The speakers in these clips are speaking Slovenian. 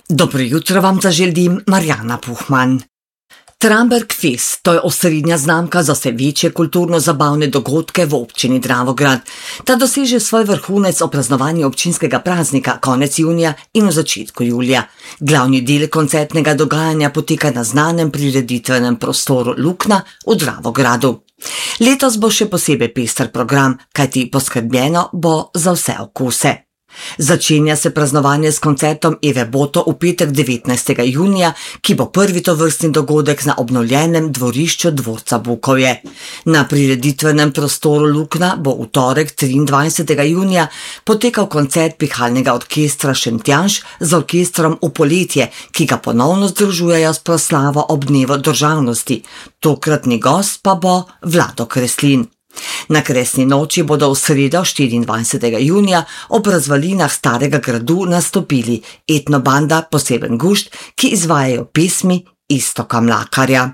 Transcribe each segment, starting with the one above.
Dobro jutro vam zaželim, Marjana Puhman. Tramberg Fest, to je osrednja znamka za vse večje kulturno-zabavne dogodke v občini Dravograd. Ta doseže svoj vrhunec ob praznovanju občinskega praznika konec junija in v začetku julija. Glavni del koncertnega dogajanja poteka na znanem prireditvenem prostoru Lukna v Dravogradu. Letos bo še posebej pester program, kajti poskrbljeno bo za vse okuse. Začenja se praznovanje s koncertom Eve Boto v petek 19. junija, ki bo prvi tovrstni dogodek na obnovljenem dvorišču dvorca Bukovje. Na prireditvenem prostoru Lukna bo v torek 23. junija potekal koncert pihalnega orkestra Šentjanž z orkestrom V poletje, ki ga ponovno združujejo s proslavo ob dnevu državnosti. Tokratni gost pa bo Vlado Kreslin. Na Kresni noči bodo v sredo 24. junija ob razvalinah starega gradu nastopili etnobanda Poseben gušt, ki izvajajo pesmi Iztoka Mlakarja.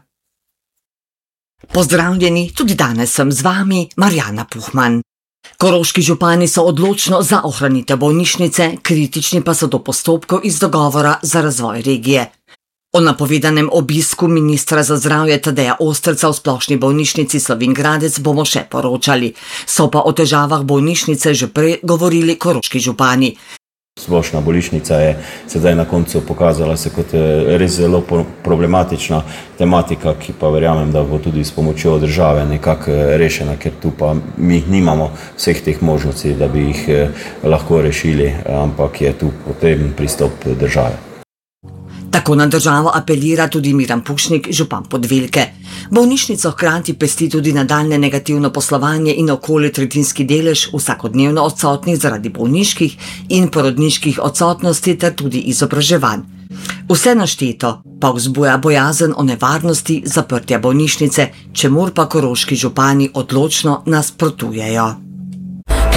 Pozdravljeni, tudi danes sem z vami, Marjana Puhman. Koroški župani so odločno za ohranitev bolnišnice, kritični pa so do postopkov iz dogovora za razvoj regije. O napovedanem obisku ministra za zdravje Tadeja Osterca v splošni bolnišnici Slovenj Gradec bomo še poročali. So pa o težavah bolnišnice že prej govorili koroški župani. Splošna bolnišnica je sedaj na koncu pokazala se kot res zelo problematična tematika, ki pa verjamem, da bo tudi s pomočjo države nekako rešena, ker tu pa mi nimamo vseh teh možnosti, da bi jih lahko rešili, ampak je tu potreben pristop države. Tako na državo apelira tudi Miran Pušnik, župan Podvelke. Bolnišnico hkrati pesti tudi nadaljne negativno poslovanje in okoli tretjinski delež vsakodnevno odsotnih zaradi bolniških in porodniških odsotnosti ter tudi izobraževanj. Vse našteto pa vzbuja bojazen o nevarnosti zaprtja bolnišnice, čemur pa koroški župani odločno nasprotujejo.